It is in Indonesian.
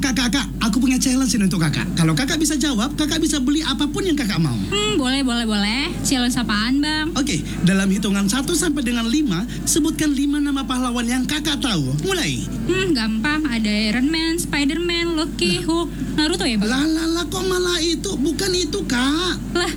Kakak, aku punya challenge ini untuk kakak. Kalau kakak bisa jawab, kakak bisa beli apapun yang kakak mau. Boleh. Challenge apaan, Bang? Oke, dalam hitungan 1 sampai dengan 5, sebutkan 5 nama pahlawan yang kakak tahu. Mulai. Gampang. Ada Iron Man, Spider-Man, Loki, Hulk, Naruto ya, Bang? Lah, kok malah itu? Bukan itu, Kak. Lah,